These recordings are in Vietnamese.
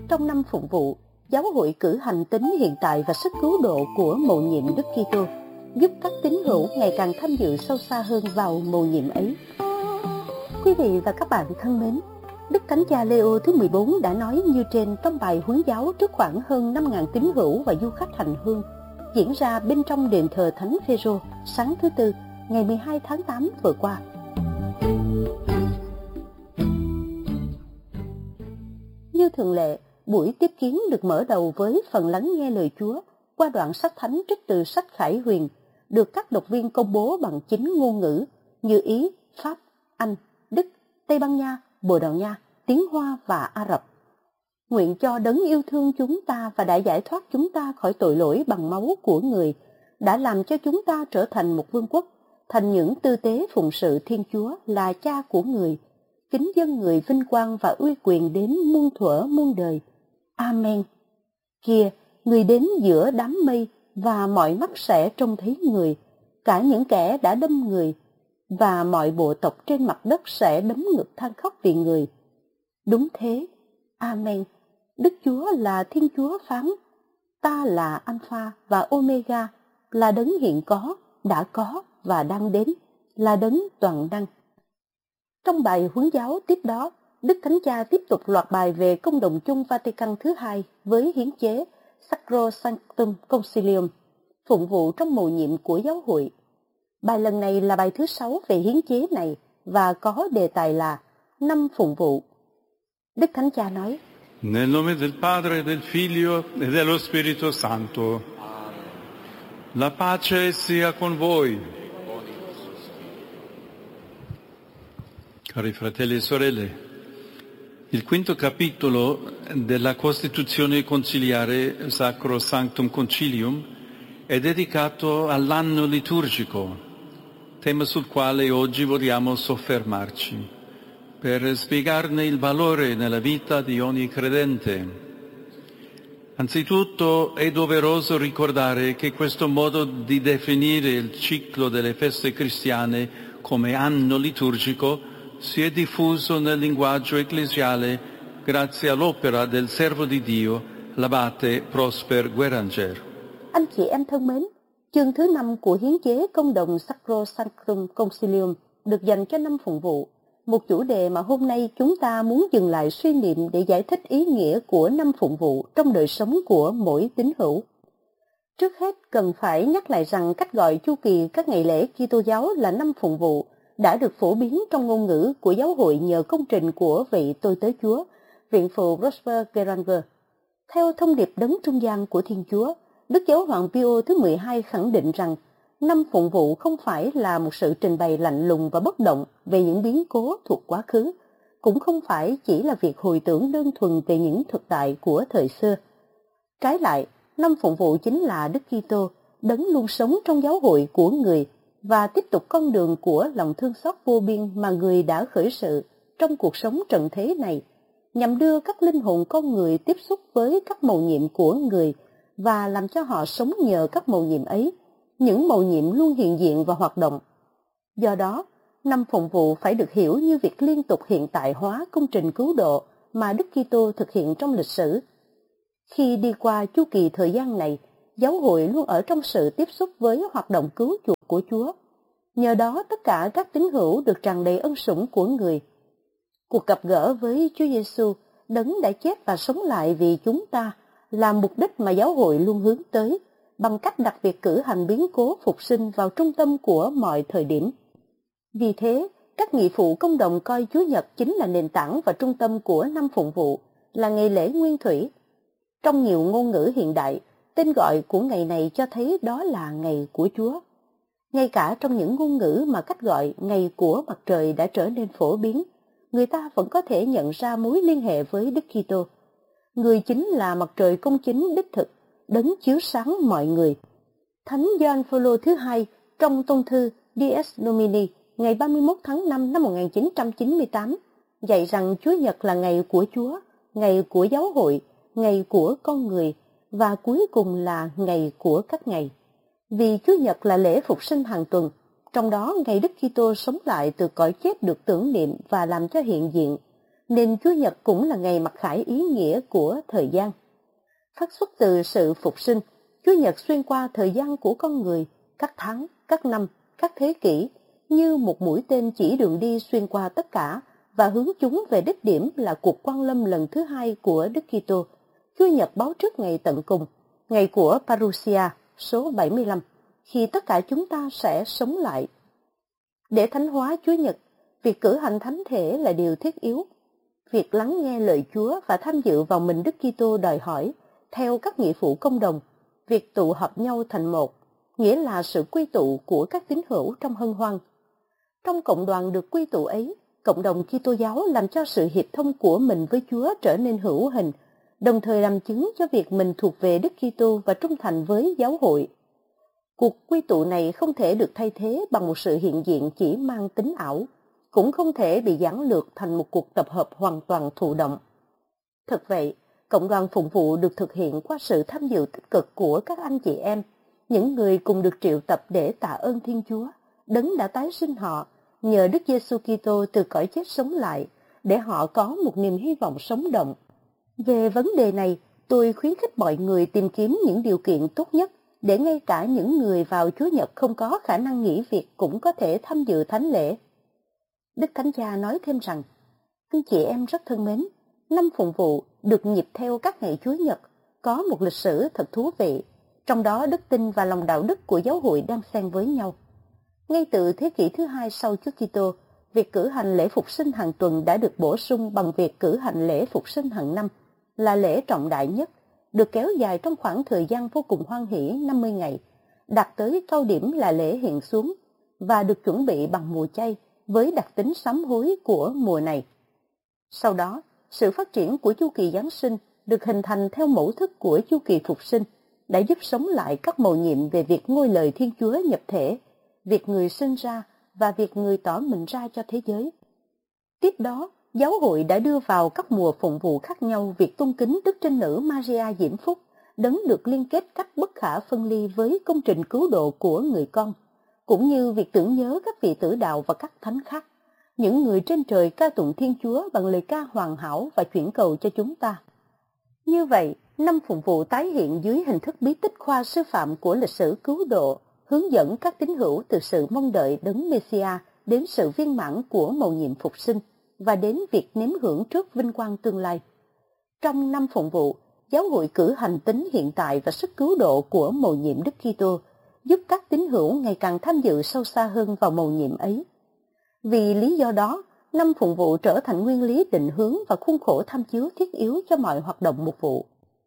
trong năm phụng vụ, giáo hội cử hành tính hiện tại và sức cứu độ của mầu nhiệm Đức Kitô, giúp các tín hữu ngày càng tham dự sâu xa hơn vào mầu nhiệm ấy. Quý vị và các bạn thân mến, Đức Thánh Cha Leo thứ 14 đã nói như trên trong bài huấn giáo trước khoảng hơn 5.000 tín hữu và du khách hành hương diễn ra bên trong đền thờ Thánh Phêrô sáng thứ Tư, ngày 12 tháng 8 vừa qua. Như thường lệ, buổi tiếp kiến được mở đầu với phần lắng nghe lời Chúa qua đoạn sách thánh trích từ sách Khải Huyền, được các đọc viên công bố bằng 9 ngôn ngữ như Ý, Pháp, Anh, Đức, Tây Ban Nha, Bồ Đào Nha, tiếng Hoa và Ả Rập. Nguyện cho Đấng yêu thương chúng ta và đã giải thoát chúng ta khỏi tội lỗi bằng máu của người, đã làm cho chúng ta trở thành một vương quốc, thành những tư tế phụng sự Thiên Chúa là Cha của người, kính dâng người vinh quang và uy quyền đến muôn thuở muôn đời. Amen. Kìa, người đến giữa đám mây và mọi mắt sẽ trông thấy người, cả những kẻ đã đâm người, và mọi bộ tộc trên mặt đất sẽ đấm ngực than khóc vì người. Đúng thế. Amen. Đức Chúa là Thiên Chúa phán, ta là Alpha và Omega, là đấng hiện có, đã có và đang đến, là đấng toàn năng. Trong bài huấn giáo tiếp đó, Đức Thánh Cha tiếp tục loạt bài về công đồng chung Vatican thứ hai với hiến chế Sacrosanctum Concilium, phụng vụ trong mầu nhiệm của giáo hội. Bài lần này là bài thứ 6 về hiến chế này và có đề tài là năm phụng vụ. Đức Thánh Cha nói: Nel nome del Padre, del Figlio e dello Spirito Santo. La pace sia con voi. Cari fratelli e sorelle, il quinto capitolo della Costituzione conciliare Sacrosanctum Concilium è dedicato all'anno liturgico, tema sul quale oggi vogliamo soffermarci, per spiegarne il valore nella vita di ogni credente. Anzitutto è doveroso ricordare che questo modo di definire il ciclo delle feste cristiane come anno liturgico si è diffuso nel linguaggio ecclesiale grazie all'opera del servo di Dio, l'abate Prosper Guéranger. Anh chị em thân mến, chương thứ 5 của hiến chế công đồng Sacrosanctum Concilium được dành cho năm phụng vụ, một chủ đề mà hôm nay chúng ta muốn dừng lại suy niệm để giải thích ý nghĩa của năm phụng vụ trong đời sống của mỗi tín hữu. Trước hết, cần phải nhắc lại rằng cách gọi chu kỳ các ngày lễ Kitô giáo là năm phụng vụ đã được phổ biến trong ngôn ngữ của giáo hội nhờ công trình của vị tôi tớ Chúa, viện phụ Prosper Guéranger. Theo thông điệp đấng trung gian của Thiên Chúa, Đức Giáo hoàng Pio thứ 12 khẳng định rằng năm phụng vụ không phải là một sự trình bày lạnh lùng và bất động về những biến cố thuộc quá khứ, cũng không phải chỉ là việc hồi tưởng đơn thuần về những thực tại của thời xưa. Trái lại, năm phụng vụ chính là Đức Kitô, đấng luôn sống trong giáo hội của người và tiếp tục con đường của lòng thương xót vô biên mà người đã khởi sự trong cuộc sống trần thế này, nhằm đưa các linh hồn con người tiếp xúc với các mầu nhiệm của người và làm cho họ sống nhờ các mầu nhiệm ấy, những mầu nhiệm luôn hiện diện và hoạt động. Do đó, năm phụng vụ phải được hiểu như việc liên tục hiện tại hóa công trình cứu độ mà Đức Kitô thực hiện trong lịch sử. Khi đi qua chu kỳ thời gian này, giáo hội luôn ở trong sự tiếp xúc với hoạt động cứu chuộc của Chúa. Nhờ đó, tất cả các tín hữu được tràn đầy ân sủng của người. Cuộc gặp gỡ với Chúa Giêsu, đấng đã chết và sống lại vì chúng ta, là mục đích mà giáo hội luôn hướng tới, bằng cách đặt việc cử hành biến cố phục sinh vào trung tâm của mọi thời điểm. Vì thế, các nghị phụ công đồng coi Chúa Nhật chính là nền tảng và trung tâm của năm phụng vụ, là ngày lễ nguyên thủy. Trong nhiều ngôn ngữ hiện đại, tên gọi của ngày này cho thấy đó là ngày của Chúa. Ngay cả trong những ngôn ngữ mà cách gọi ngày của mặt trời đã trở nên phổ biến, người ta vẫn có thể nhận ra mối liên hệ với Đức Kitô. Người chính là mặt trời công chính đích thực, đấng chiếu sáng mọi người. Thánh Gioan Phaolô thứ hai trong tôn thư Dies Domini ngày 31 tháng 5 năm 1998 dạy rằng Chúa Nhật là ngày của Chúa, ngày của giáo hội, ngày của con người và cuối cùng là ngày của các ngày. Vì Chúa Nhật là lễ phục sinh hàng tuần, trong đó ngày Đức Kitô sống lại từ cõi chết được tưởng niệm và làm cho hiện diện. nên Chúa Nhật cũng là ngày mặc khải ý nghĩa của thời gian. Phát xuất từ sự phục sinh, Chúa Nhật xuyên qua thời gian của con người, các tháng, các năm, các thế kỷ, như một mũi tên chỉ đường đi xuyên qua tất cả và hướng chúng về đích điểm là cuộc quan lâm lần thứ hai của Đức Kitô. Chúa Nhật báo trước ngày tận cùng, ngày của Parousia số 75, khi tất cả chúng ta sẽ sống lại. Để thánh hóa Chúa Nhật, việc cử hành thánh thể là điều thiết yếu. Việc lắng nghe lời Chúa và tham dự vào mình Đức Kitô đòi hỏi, theo các nghĩa vụ công đồng, việc tụ hợp nhau thành một, nghĩa là sự quy tụ của các tín hữu trong hân hoan. Trong cộng đoàn được quy tụ ấy, cộng đồng Kitô giáo làm cho sự hiệp thông của mình với Chúa trở nên hữu hình, đồng thời làm chứng cho việc mình thuộc về Đức Kitô và trung thành với giáo hội. Cuộc quy tụ này không thể được thay thế bằng một sự hiện diện chỉ mang tính ảo, cũng không thể bị giản lược thành một cuộc tập hợp hoàn toàn thụ động. Thật vậy, cộng đoàn phụng vụ được thực hiện qua sự tham dự tích cực của các anh chị em, những người cùng được triệu tập để tạ ơn Thiên Chúa, Đấng đã tái sinh họ, nhờ Đức Giêsu Kitô từ cõi chết sống lại, để họ có một niềm hy vọng sống động. Về vấn đề này, tôi khuyến khích mọi người tìm kiếm những điều kiện tốt nhất để ngay cả những người vào Chúa Nhật không có khả năng nghỉ việc cũng có thể tham dự thánh lễ. Đức Thánh Cha nói thêm rằng, anh chị em rất thân mến, năm phụng vụ được nhịp theo các ngày Chúa Nhật có một lịch sử thật thú vị, trong đó đức tin và lòng đạo đức của giáo hội đang xen với nhau. Ngay từ thế kỷ thứ hai sau Chúa Kitô, việc cử hành lễ phục sinh hàng tuần đã được bổ sung bằng việc cử hành lễ phục sinh hàng năm, là lễ trọng đại nhất, được kéo dài trong khoảng thời gian vô cùng hoan hỷ 50 ngày, đạt tới cao điểm là lễ hiện xuống, và được chuẩn bị bằng mùa chay với đặc tính sám hối của mùa này. Sau đó, sự phát triển của chu kỳ Giáng sinh được hình thành theo mẫu thức của chu kỳ phục sinh, đã giúp sống lại các mầu nhiệm về việc ngôi lời Thiên Chúa nhập thể, việc người sinh ra và việc người tỏ mình ra cho thế giới. Tiếp đó, giáo hội đã đưa vào các mùa phụng vụ khác nhau việc tôn kính Đức Trinh Nữ Maria Diễm Phúc, Đấng được liên kết cách bất khả phân ly với công trình cứu độ của người con, cũng như việc tưởng nhớ các vị tử đạo và các thánh khác, những người trên trời ca tụng Thiên Chúa bằng lời ca hoàn hảo và chuyển cầu cho chúng ta. Như vậy, năm phụng vụ tái hiện dưới hình thức bí tích khoa sư phạm của lịch sử cứu độ, hướng dẫn các tín hữu từ sự mong đợi đấng Mêsia đến sự viên mãn của mầu nhiệm phục sinh và đến việc nếm hưởng trước vinh quang tương lai. Trong năm phụng vụ, giáo hội cử hành tính hiện tại và sức cứu độ của mầu nhiệm Đức Kitô, giúp các tín hữu ngày càng tham dự sâu xa hơn vào mầu nhiệm ấy. Vì lý do đó, năm phụng vụ trở thành nguyên lý định hướng và khuôn khổ tham chiếu thiết yếu cho mọi hoạt động mục vụ.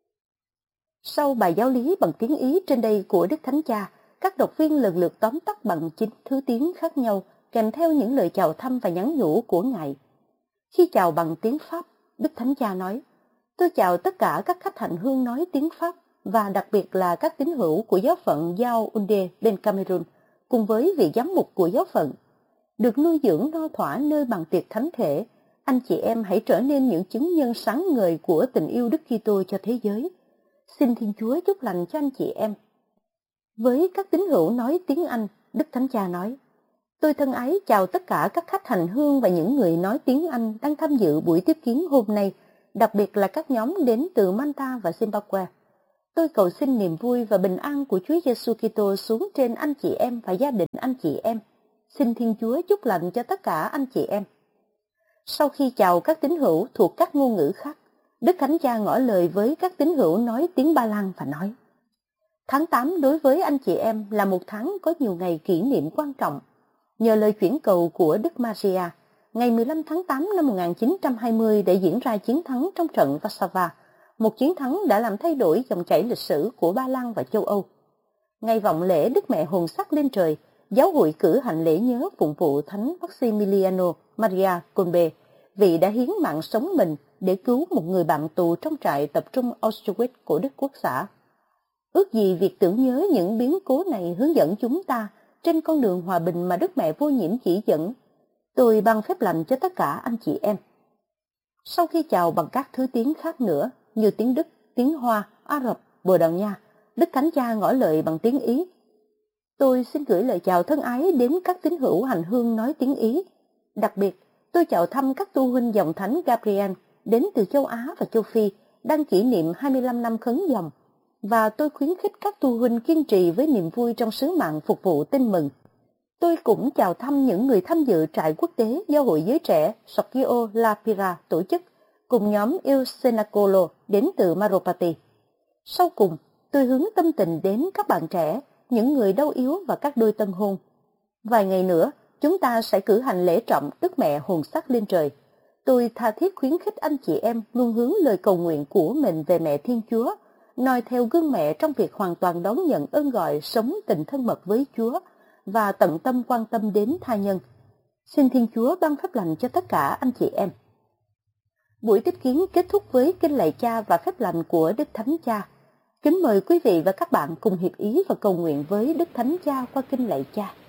Sau bài giáo lý bằng tiếng Ý trên đây của Đức Thánh Cha, các đọc viên lần lượt tóm tắt bằng 9 thứ tiếng khác nhau, kèm theo những lời chào thăm và nhắn nhủ của Ngài. Khi chào bằng tiếng Pháp, Đức Thánh Cha nói, tôi chào tất cả các khách hành hương nói tiếng Pháp, và đặc biệt là các tín hữu của giáo phận Yaoundé bên Cameroon, cùng với vị giám mục của giáo phận. Được nuôi dưỡng no thỏa nơi bàn tiệc thánh thể, anh chị em hãy trở nên những chứng nhân sáng ngời của tình yêu Đức Kitô cho thế giới. Xin Thiên Chúa chúc lành cho anh chị em. Với các tín hữu nói tiếng Anh, Đức Thánh Cha nói, tôi thân ái chào tất cả các khách hành hương và những người nói tiếng Anh đang tham dự buổi tiếp kiến hôm nay, đặc biệt là các nhóm đến từ Manta và Zimbabwe. Tôi cầu xin niềm vui và bình an của Chúa Giêsu Kitô xuống trên anh chị em và gia đình anh chị em. Xin Thiên Chúa chúc lành cho tất cả anh chị em. Sau khi chào các tín hữu thuộc các ngôn ngữ khác, Đức Thánh Cha ngỏ lời với các tín hữu nói tiếng Ba Lan và nói, tháng 8 đối với anh chị em là một tháng có nhiều ngày kỷ niệm quan trọng. Nhờ lời chuyển cầu của Đức Maria, ngày 15 tháng 8 năm 1920 đã diễn ra chiến thắng trong trận Warsaw, một chiến thắng đã làm thay đổi dòng chảy lịch sử của Ba Lan và châu Âu. Ngày vọng lễ Đức Mẹ hồn sắc lên trời, giáo hội cử hành lễ nhớ phụng vụ Thánh Maximiliano Maria Kolbe, vị đã hiến mạng sống mình để cứu một người bạn tù trong trại tập trung Auschwitz của Đức Quốc xã. Ước gì việc tưởng nhớ những biến cố này hướng dẫn chúng ta trên con đường hòa bình mà Đức Mẹ vô nhiễm chỉ dẫn. Tôi ban phép lành cho tất cả anh chị em. Sau khi chào bằng các thứ tiếng khác nữa, như tiếng Đức, tiếng Hoa, Ả Rập, Bồ Đào Nha, Đức Thánh Cha ngỏ lời bằng tiếng Ý. Tôi xin gửi lời chào thân ái đến các tín hữu hành hương nói tiếng Ý. Đặc biệt, Tôi chào thăm các tu huynh dòng thánh Gabriel đến từ châu Á và châu Phi đang kỷ niệm 25 năm khấn dòng, và tôi khuyến khích các tu huynh kiên trì với niềm vui trong sứ mạng phục vụ tin mừng. Tôi cũng chào thăm những người tham dự trại quốc tế do Hội Giới Trẻ Socchio La Pira tổ chức, cùng nhóm Il Cenacolo đến từ Maropati. Sau cùng, tôi hướng tâm tình đến các bạn trẻ, những người đau yếu và các đôi tân hôn. Vài ngày nữa, chúng ta sẽ cử hành lễ trọng Đức Mẹ hồn sắc lên trời. Tôi tha thiết khuyến khích anh chị em luôn hướng lời cầu nguyện của mình về Mẹ Thiên Chúa, noi theo gương mẹ trong việc hoàn toàn đón nhận ơn gọi sống tình thân mật với Chúa và tận tâm quan tâm đến tha nhân. Xin Thiên Chúa ban phép lành cho tất cả anh chị em. Buổi tiếp kiến kết thúc với kinh lạy Cha và phép lành của Đức Thánh Cha. Kính mời quý vị và các bạn cùng hiệp ý và cầu nguyện với Đức Thánh Cha qua kinh lạy Cha.